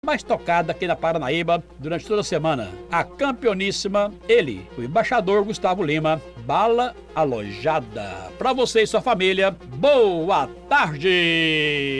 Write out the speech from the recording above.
mais tocada aqui na Paranaíba durante toda a semana. A campeoníssima, ele, o embaixador Gustavo Lima, Bala Alojada. Pra você e sua família, boa tarde!